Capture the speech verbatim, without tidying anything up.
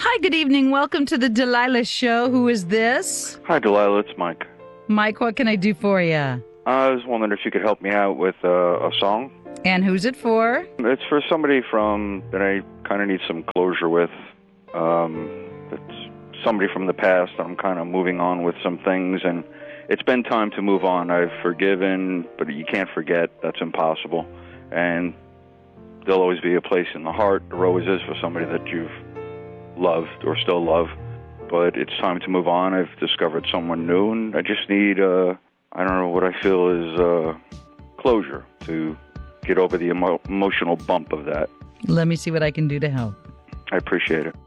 Hi, good evening. Welcome to the Delilah Show. Who is this? Hi, Delilah. It's Mike. Mike, what can I do for you? I was wondering if you could help me out with uh, a song. And who's it for? It's for somebody from that I kind of need some closure with. Um, it's somebody from the past. I'm kind of moving on with some things, and it's been time to move on. I've forgiven, but you can't forget. That's impossible. And there'll always be a place in the heart. There always is for somebody that you've loved or still love. But it's time to move on. I've discovered someone new, and I just need, uh, I don't know what I feel is uh, closure to get over the emo- emotional bump of that. Let me see what I can do to help. I appreciate it.